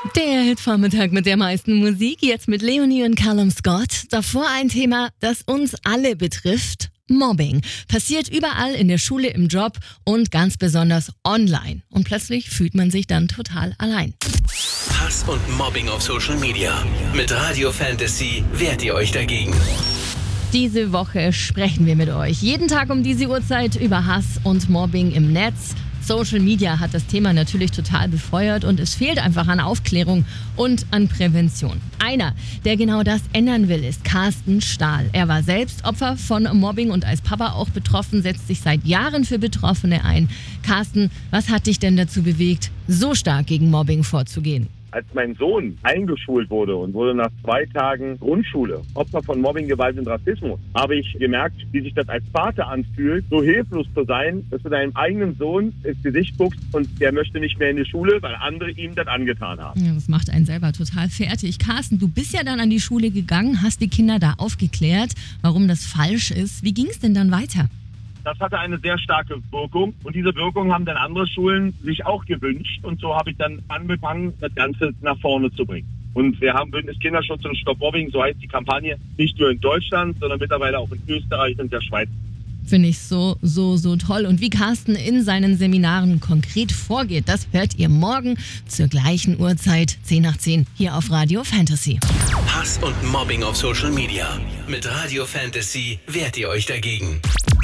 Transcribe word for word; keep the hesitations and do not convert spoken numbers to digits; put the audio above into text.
Der Hitvormittag mit der meisten Musik, jetzt mit Leonie und Callum Scott. Davor ein Thema, das uns alle betrifft. Mobbing. Passiert überall in der Schule, im Job und ganz besonders online. Und plötzlich fühlt man sich dann total allein. Hass und Mobbing auf Social Media. Mit Radio Fantasy wehrt ihr euch dagegen. Diese Woche sprechen wir mit euch jeden Tag um diese Uhrzeit über Hass und Mobbing im Netz. Social Media hat das Thema natürlich total befeuert und es fehlt einfach an Aufklärung und an Prävention. Einer, der genau das ändern will, ist Carsten Stahl. Er war selbst Opfer von Mobbing und als Papa auch betroffen, setzt sich seit Jahren für Betroffene ein. Carsten, was hat dich denn dazu bewegt, so stark gegen Mobbing vorzugehen? Als mein Sohn eingeschult wurde und wurde nach zwei Tagen Grundschule Opfer von Mobbing, Gewalt und Rassismus, habe ich gemerkt, wie sich das als Vater anfühlt, so hilflos zu sein, dass du deinem eigenen Sohn ins Gesicht guckst und der möchte nicht mehr in die Schule, weil andere ihm das angetan haben. Ja, das macht einen selber total fertig. Carsten, du bist ja dann an die Schule gegangen, hast die Kinder da aufgeklärt, warum das falsch ist. Wie ging es denn dann weiter? Das hatte eine sehr starke Wirkung und diese Wirkung haben dann andere Schulen sich auch gewünscht und so habe ich dann angefangen, das Ganze nach vorne zu bringen. Und wir haben Bündnis Kinderschutz und Stopp Mobbing, so heißt die Kampagne, nicht nur in Deutschland, sondern mittlerweile auch in Österreich und der Schweiz. Finde ich so, so, so toll. Und wie Carsten in seinen Seminaren konkret vorgeht, das hört ihr morgen zur gleichen Uhrzeit, zehn nach zehn, hier auf Radio Fantasy. Hass und Mobbing auf Social Media. Mit Radio Fantasy wehrt ihr euch dagegen.